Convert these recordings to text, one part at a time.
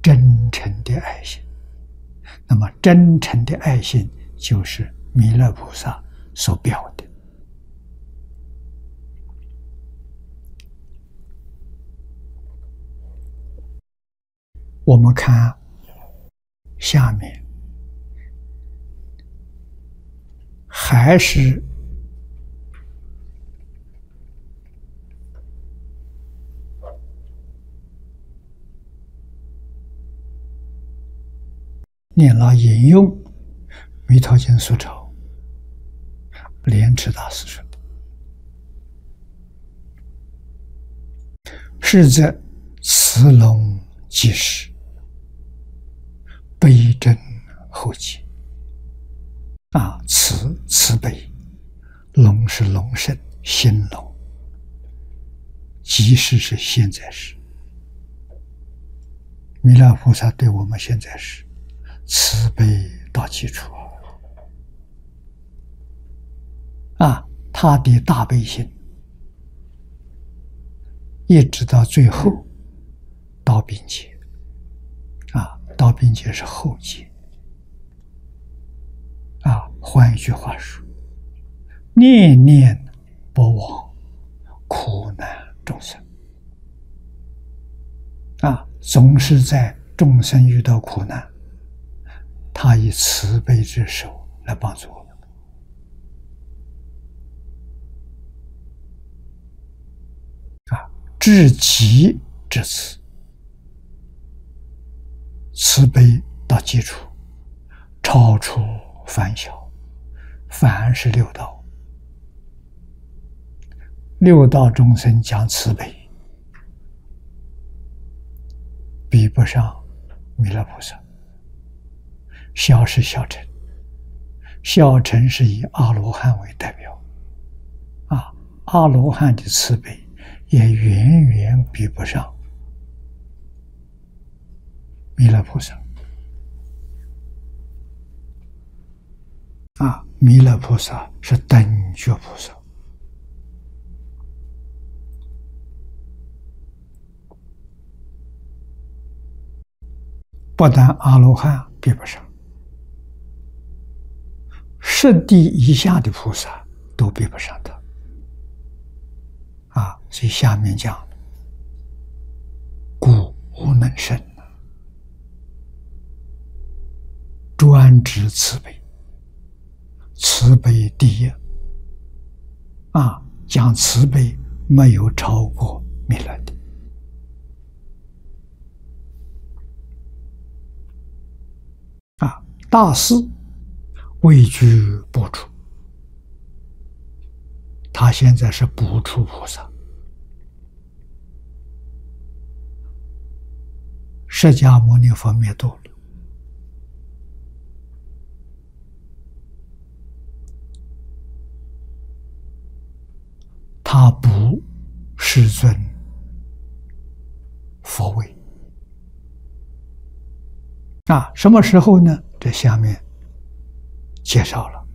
真诚的爱心。那么真诚的爱心就是弥勒菩萨所表的。我们看下面，还是念老引用《弥陀经》疏钞莲池大师说的：“是则慈龙即时，悲真后继。”慈悲，龙是龙圣，兴隆；即时是现在时。弥勒菩萨对我们现在时慈悲到基础他的大悲心一直到最后到并劫到并劫是后劫换一句话说，念念不忘苦难众生总是在众生遇到苦难，他以慈悲之手来帮助我们至极至此，慈悲到基础，超出凡小。凡是六道，六道众生讲慈悲，比不上弥勒菩萨。小是小乘，小乘是以阿罗汉为代表阿罗汉的慈悲也远远比不上弥勒菩萨弥勒菩萨是等觉菩萨，不但阿罗汉比不上，十地以下的菩萨都比不上他所以下面讲故无能胜，专知慈悲，慈悲第一讲慈悲没有超过弥勒的大师位居不出，他现在是不出菩萨。释迦牟尼佛灭度了，他不世尊佛位什么时候呢？这下面介绍了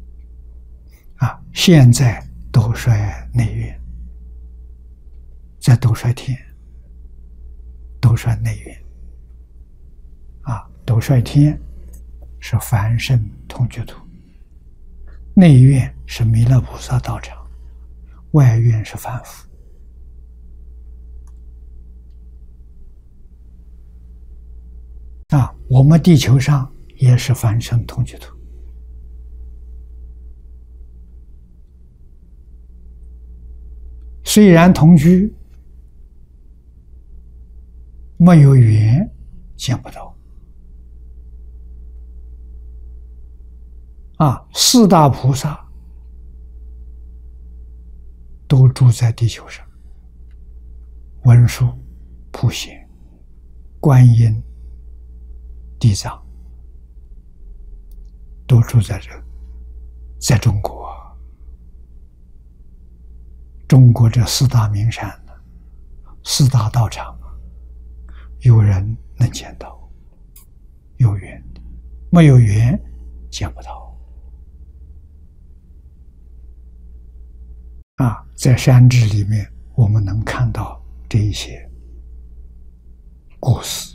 现在斗率内院，在斗率天，斗率内院斗率天是凡圣同居土，内院是弥勒菩萨道场，外院是凡夫我们地球上也是凡圣同居土，虽然同居，没有缘见不到四大菩萨都住在地球上，文殊、普贤、观音、地藏都住在这，在中国。中国这四大名山、四大道场，有人能见到，有缘的，没有缘见不到。在山志里面，我们能看到这一些故事。